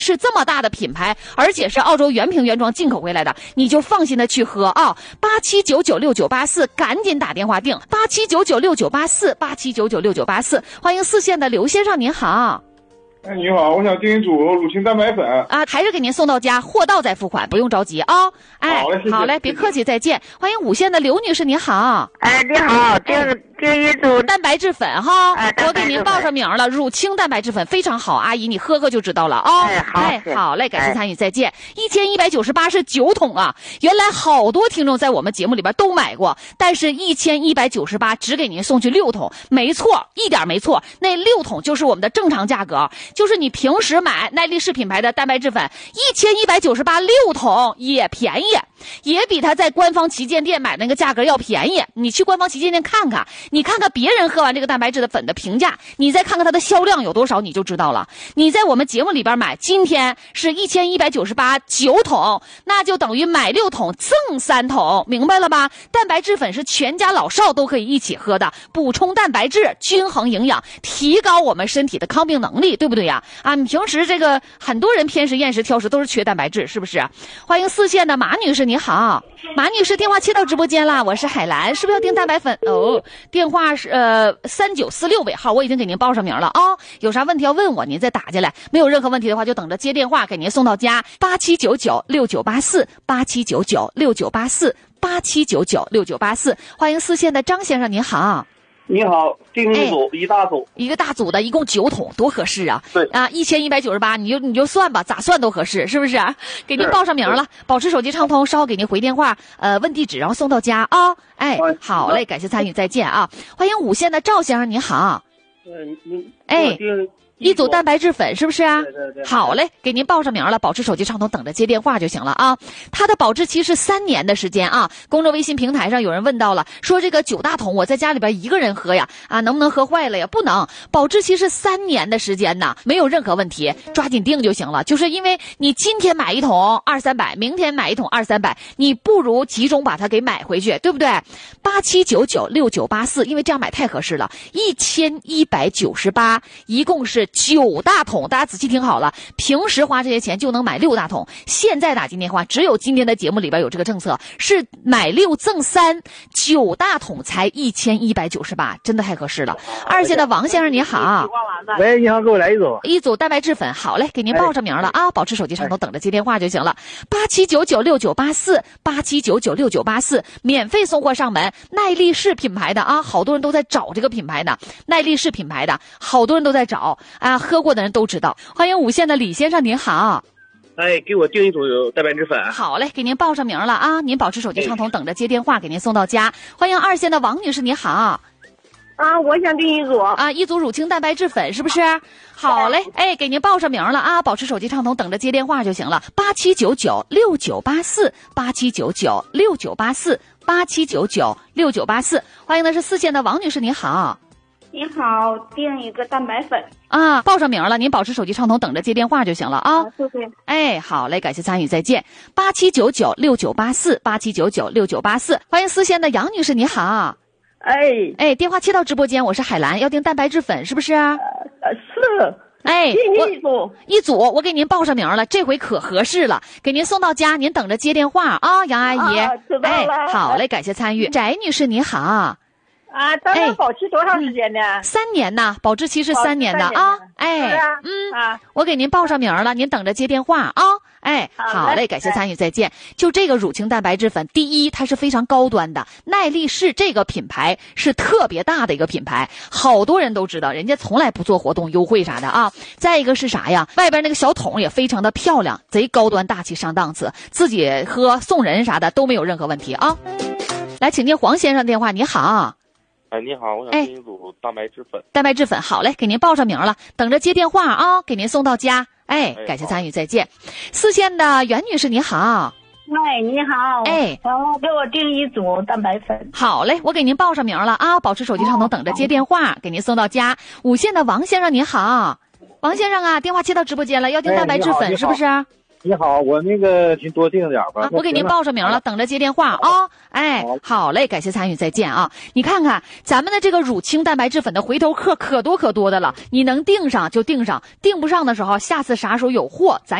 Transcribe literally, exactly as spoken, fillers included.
是这么大的品牌，而且是澳洲原瓶原装进口回来的，你就放心的去喝啊！八七九九六九八四，赶紧打电话订八七九九六九八四，八七九九六九八四。欢迎四线的刘先生，您好。 哎，你好，我想订一组乳清蛋白粉啊，还是给您送到家，货到再付款，不用着急啊、哦。哎， 好嘞，谢谢好嘞，别客气，再见。欢迎五线的刘女士，你好。 哎，你好，订订一组蛋白质粉哈， 哎、 我给您报上名了，乳清蛋白质粉非常好，阿姨你喝喝就知道了啊、哦。 哎，好， 哎，好嘞，感谢参与，再见。一千一百九十八是九桶啊，原来好多听众在我们节目里边都买过，但是一千一百九十八只给您送去六桶，没错，一点没错，那六桶就是我们的正常价格，就是你平时买耐力士品牌的蛋白质粉，一千一百九十八六桶也便宜，也比他在官方旗舰店买那个价格要便宜。你去官方旗舰店看看，你看看别人喝完这个蛋白质的粉的评价，你再看看它的销量有多少，你就知道了。你在我们节目里边买，今天是一千一百九十八九桶，那就等于买六桶赠三桶，明白了吧？蛋白质粉是全家老少都可以一起喝的，补充蛋白质，均衡营养，提高我们身体的抗病能力，对不对呀？啊，你平时这个很多人偏食厌食挑食都是缺蛋白质，是不是？欢迎四线的马女士，你好。马女士电话切到直播间了，我是海兰，是不是要订蛋白粉？哦，电话是呃三九四六尾号，我已经给您报上名了啊、哦。有啥问题要问我，您再打进来。没有任何问题的话，就等着接电话给您送到家。八七九九六九八四，八七九九六九八四，八七九九六九八四。欢迎四线的张先生，您好。 你好，订一组、哎、一大组， 一个大组的，一共九桶，多合适啊！ 对啊，一千一百九十八，你就你就算吧，咋算都合适，是不是？给您报上名了，保持手机畅通，稍后给您回电话，呃，问地址，然后送到家啊、哦！哎，好嘞，感谢参与，再见啊！欢迎五线的赵先生，您好。 嗯，你哎。一组蛋白质粉是不是啊？ 对对对。 好嘞，给您报上名了，保持手机畅通，等着接电话就行了啊。它的保质期是三年的时间啊。公众微信平台上有人问到了，说这个九大桶我在家里边一个人喝呀，啊，能不能喝坏了呀？不能，保质期是三年的时间呢，没有任何问题，抓紧订就行了。就是因为你今天买一桶二三百，明天买一桶二三百，你不如集中把它给买回去，对不对？八七九九六九八四，因为这样买太合适了，一千一百九十八，一共是。九大桶，大家仔细听好了，平时花这些钱就能买六大桶，现在打进电话，只有今天的节目里边有这个政策，是买六赠三，九大桶才一千一百九十八，真的太合适了。二线的王先生你好。 喂，你好，给我来一组。 一组蛋白质粉，好嘞，给您报上名了啊，保持手机畅通，等着接电话就行了。八七九九六九八四，八七九九六九八四，免费送货上门，耐力士品牌的啊，好多人都在找这个品牌的，耐力士品牌的，好多人都在找。啊，喝过的人都知道。欢迎五线的李先生，您好。 哎，给我订一组蛋白质粉。 好嘞，给您报上名了啊，您保持手机畅通，等着接电话，给您送到家。欢迎二线的王女士，你好。 啊，我想订一组啊，一组乳清蛋白质粉，是不是？好嘞，哎，给您报上名了啊，保持手机畅通，等着接电话就行了。八七九九六九八四，八七九九六九八四，八七九九六九八四。欢迎的是四线的王女士，你好。 你好，订一个蛋白粉啊，报上名了，您保持手机畅通，等着接电话就行了啊。 谢谢。 哎，好嘞，感谢参与，再见。八七九九六九八四，八七九九六九八四。欢迎四线的杨女士，你好。 哎哎，电话切到直播间，我是海兰，要订蛋白质粉是不是？呃， 是。 哎， 订一组， 一组，我给您报上名了，这回可合适了，给您送到家，您等着接电话啊，杨阿姨。 啊，知道了。 哎，好嘞，感谢参与。翟女士，你好。 啊，咱们保期多长时间呢？ 哎、三年呢，保质期是三年的、哦、啊。哎， 啊、 嗯啊， 我给您报上名了，您等着接电话啊。哎，好嘞，感谢参与，再见。就这个乳清蛋白质粉，第一，它是非常高端的，耐力士这个品牌是特别大的一个品牌，好多人都知道，人家从来不做活动优惠啥的啊。再一个是啥呀？外边那个小桶也非常的漂亮，贼高端大气上档次，自己喝送人啥的都没有任何问题啊。来，请接黄先生电话，你好。 哎，你好，我想订一组蛋白质粉。 蛋白质粉，好嘞，给您报上名了，等着接电话啊，给您送到家。哎，感谢参与，再见。四线的袁女士，你好。 哎，你好。 哎， 然后给我订一组蛋白粉。 好嘞，我给您报上名了啊，保持手机畅通，等着接电话，给您送到家。五线的王先生，你好。王先生啊，电话接到直播间了，要订蛋白质粉、哎、是不是？ 你好，我那个请多订点吧。 啊，我给您报上名了，等着接电话啊。哎，好嘞，感谢参与，再见啊。你看看咱们的这个乳清蛋白质粉的回头客可多可多的了，你能订上就订上，订不上的时候，下次啥时候有货咱